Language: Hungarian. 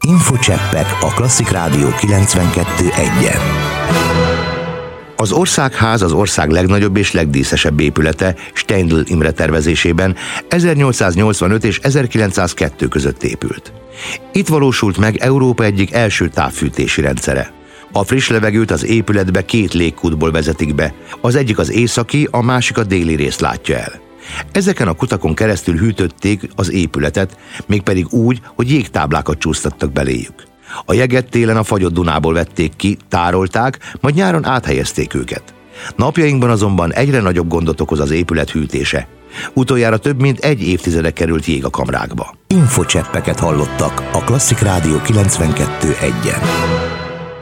Infocseppek a Klasszik Rádió 92.1-en. Az Országház az ország legnagyobb és legdíszesebb épülete Steindl Imre tervezésében 1885 és 1902 között épült. Itt valósult meg Európa egyik első távfűtési rendszere. A friss levegőt az épületbe 2 légkútból vezetik be, az egyik az északi, a másik a déli részt látja el. Ezeken a kutakon keresztül hűtötték az épületet, mégpedig úgy, hogy jégtáblákat csúsztattak beléjük. A jeget télen a fagyott Dunából vették ki, tárolták, majd nyáron áthelyezték őket. Napjainkban azonban egyre nagyobb gondot okoz az épület hűtése. Utoljára több mint 1 évtizede került jég a kamrákba. Infocseppeket hallottak a Klasszik Rádió 92.1-en.